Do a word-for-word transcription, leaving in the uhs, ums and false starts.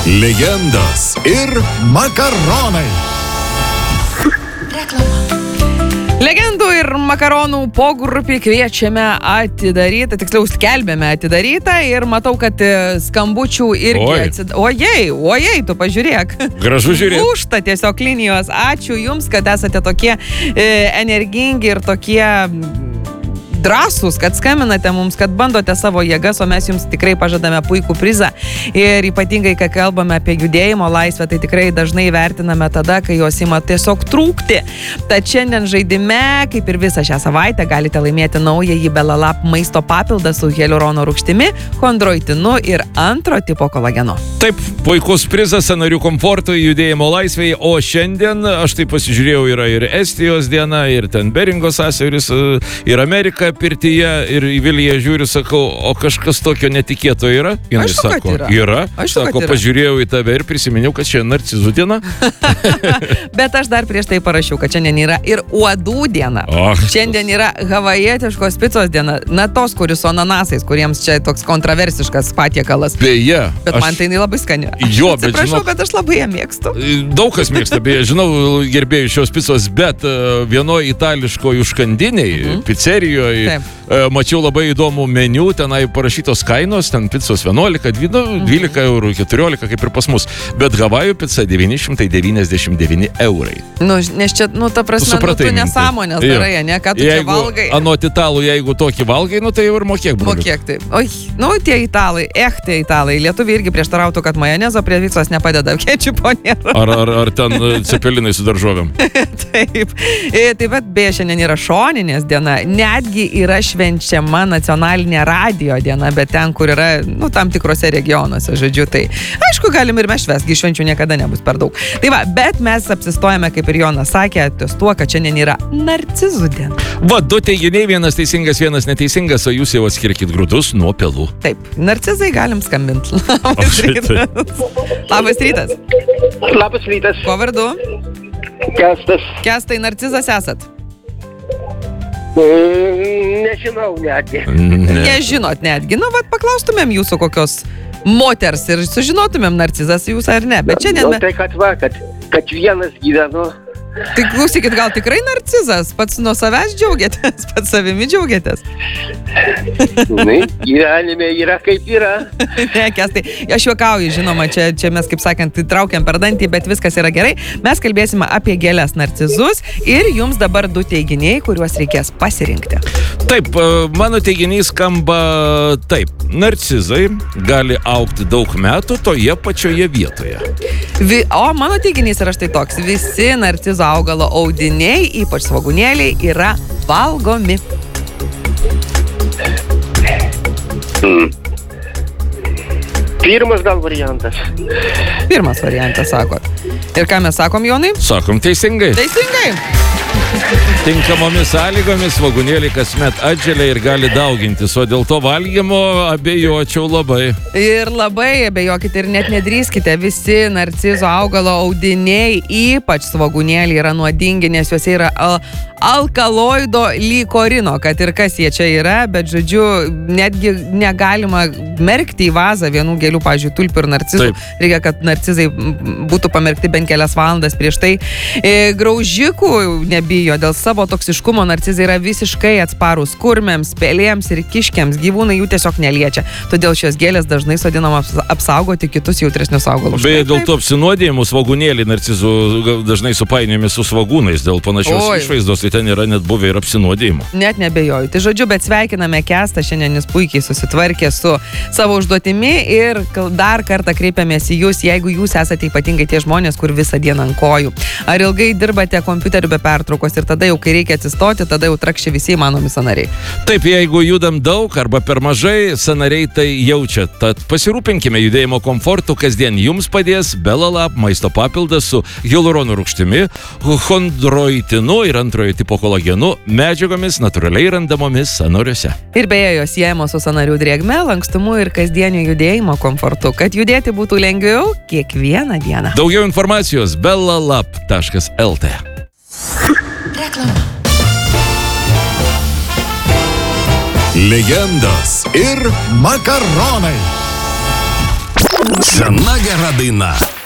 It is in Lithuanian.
Legendos ir makaronai. Reklama. Legendų ir makaronų pogrupį kviečiame atidarytą, tiksliau skelbėme atidarytą ir matau, kad skambučių irgi atsidarė. Ojei, ojei, tu pažiūrėk. Gražu žiūrėti. Lūžta tiesiog linijos. Ačiū Jums, kad esate tokie e, energingi ir tokie drąsūs, kad skambinate mums, kad bandote savo jėgas, o mes Jums tikrai pažadame puikų prizą. Ir ypatingai, kai kalbame apie judėjimo laisvę, tai tikrai dažnai vertiname tada, kai jos ima tiesiog trūkti. Tad šiandien žaidime, kaip ir visą šią savaitę, galite laimėti naująjį Belalap maisto papildą su hialurono rūgštimi, chondroitinu ir antro tipo kolagenu. Taip, puikus prizas sąnarių komfortui, judėjimo laisvėje, o šiandien, aš tai pasižiūrėjau, yra ir Estijos diena, ir ten Beringo sąsiauris, ir Amerika pirtyje, ir į Viliją žiūriu, sakau, o kažkas tokio netikėto yra? Jinai Aišku, sako, yra. yra. Aišku, sako, yra. Pažiūrėjau į tave ir prisiminiau, kad šiandien narcizų diena. Bet aš dar prieš tai parašiau, kad šiandien yra ir uodų diena. Oh. Šiandien yra havajietiškos picos diena. Na, tos, kuris su ananasais, kuriems čia toks kontroversiškas patiekalas. Beje. Bet aš... man tai jinai labai skani. Jo, bet Atsiprašau, žinok, bet aš labai ją mėgstu. Daug kas mėgsta, beje, žinau gerbėjų šios picos, bet uh, vienoje itališkoje užkandiniai, mm. pizzerijoje, uh, mačiau labai įdomų meniu, tenai parašytos kainos, ten picos vienuolika, dvylika eurų, keturiolika, kaip ir pas mus, bet Havajų pica devyni šimtai devyniasdešimt devyni eurai. Nu, nes čia, nu, ta prasme, Supratai, nu, tu nesąmonės jo. darai, ne, ką tu jeigu, čia valgai. Anot italų, jeigu tokį valgai, nu tai jau ir mokėk, broliuk. Mokėk tai. Oi, nu, tie italai, eh, tie italai. Lietuviai irgi prieštarautų, kad majonezo prie picos nepadeda, kečiupo nėra. Ar, ar, ar ten cepelinai su daržovėm? Taip. E, taip pat beje, šiandien yra šoninės diena. Netgi yra švenčiama nacionalinė radio diena, bet ten, kur yra, nu, tam tikrose regionuose, žodžiu, tai aišku, galim ir mes švęsgi, švenčių niekada nebus per daug. Tai va, bet mes apsistojame, kaip ir Jonas sakė, ties tuo, kad šiandien yra narcizų diena. Va, du teiginiai, vienas teisingas, vienas neteisingas, o jūs jau atskirkit grūdus nuo pelų. Taip, narcizai galim skambinti. Labas rytas. Labas rytas. Labas rytas. Kuo vardu? Kestas. Kestai, narcizas esat? Mm, nežinau netgi. Ne. Nežinot netgi. Nu, vat paklaustumėm jūsų kokios moters ir sužinotumėm, narcizas jūs ar ne. Bet šiandien... Nu, tai kad va, kad, kad vienas gyvenu. Tai klausykit, gal tikrai narcizas? Pats nuo savęs džiaugiatės? Pats savimi džiaugiatės? Na, gyvenime yra kaip yra. Ne, Kestai, aš juokauju, žinoma, čia, čia mes, kaip sakant, traukiam per dantį, bet viskas yra gerai. Mes kalbėsime apie gėles narcizus ir jums dabar du teiginiai, kuriuos reikės pasirinkti. Taip, mano teiginiai skamba taip. Narcizai gali augti daug metų toje pačioje vietoje. Vi, o mano teiginys yra štai toks. Visi narcizo augalo audiniai, ypač svogūnėliai, yra valgomi. Hmm. Pirmas gal variantas. Pirmas variantas, sakot. Ir ką mes sakom, Jonai? Sakom teisingai. Teisingai. Tinkamomis sąlygomis svogūnėliai kasmet atželia ir gali daugintis, o dėl to valgymo abejočiau labai. Ir labai abejokite ir net nedrįskite, visi narcizo augalo audiniai, ypač svogūnėliai, yra nuodingi, nes juose yra al alkaloido likorino, kad ir kas jie čia yra, bet žodžiu, netgi negalima merkti į vazą vienų gėlių, pavyzdžiui, tulpių ir narcizų. Taip. Reikia, kad narcizai būtų pamerkti bent kelias valandas prieš tai. E, graužikų nebijo, dėl savo toksiškumo narcizai yra visiškai atsparūs kurmėms, pelėms ir kiškiams, gyvūnai jų tiesiog neliečia. Todėl šios gėlės dažnai sodinamos apsaugoti kitus jautresnius augalus. Beje, dėl to apsinuodėjimų svogūnėliai narcizų dažnai supainiojami su svogūnais, dėl panašios Oi. išvaizdos, tai ten yra net buvę ir apsinuodėjimų. Net nebejoju. Tai žodžiu, bet sveikiname Kestą, šiandien jis puikiai susitvarkė su savo užduotimi ir dar kartą kreipiamės į jūs, jeigu jūs esate ypatingai tie žmonės, kur visą dieną ant kojų. Ar ilgai dirbate kompiuteriu be pertraukos ir tada jau, kai reikia atsistoti, tada jau trakščia visi įmanomi sąnariai. Taip, jeigu judam daug arba per mažai, sąnariai tai jaučia. Tad pasirūpinkime judėjimo komfortu, kasdien jums padės Belalap maisto papildas su hialurono rūgštimi, chondroitinu ir antrojo tipo kolagenu, medžiagomis natūraliai randamomis sąnariuose. Ir beje, jos siejamos su sąnarių drėgme, lankstumu ir kasdieniu judėjimo komfortu, kad judėti būtų lengviau kiekvieną dieną. Daugiau informacijos belalap taškas lt. Reklama. Legendos ir makaronai. Sena gera daina.